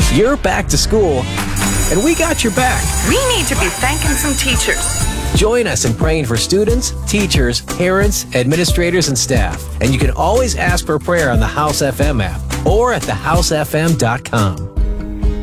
You're back to school, and we got your back. We need to be thanking some teachers. Join us in praying for students, teachers, parents, administrators, and staff. And you can always ask for prayer on the House FM app or at thehousefm.com.